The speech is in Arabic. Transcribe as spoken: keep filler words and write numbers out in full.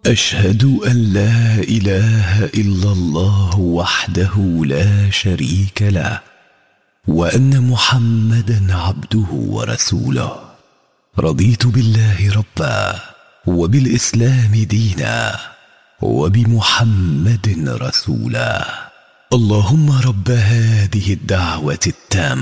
أشهد أن لا إله إلا الله وحده لا شريك له، وأن محمدا عبده ورسوله. رضيت بالله ربا، وبالإسلام دينا، وبمحمد رسولا. اللهم رب هذه الدعوة التامة